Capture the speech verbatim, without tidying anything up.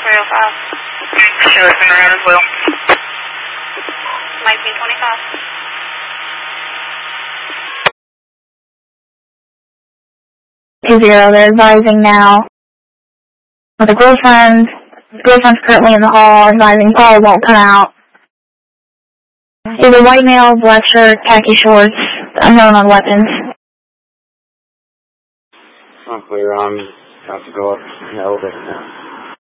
three oh five. Show it's been around as well. Mike B twenty-five. Two zero, they're advising now. With the girlfriend, the girlfriend's currently in the hall, advising Paul won't come out. Either white male, black shirt, khaki shorts, unknown on weapons. I'm clear, I'm about to go up in the elevator now.